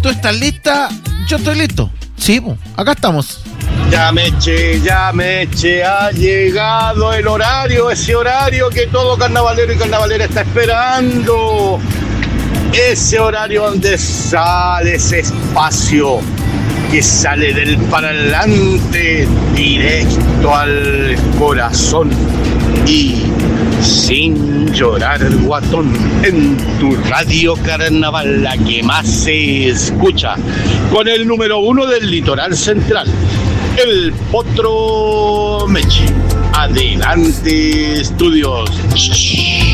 ¿Tú estás lista? Yo estoy listo. Sí, po, acá estamos. Ya Meche, ha llegado el horario, ese horario que todo carnavalero y carnavalera está esperando. Ese horario donde sale ese espacio que sale del parlante directo al corazón y sin llorar, guatón, en tu radio carnaval, la que más se escucha, con el número 1 del litoral central, el Potro Meche. Adelante, estudios.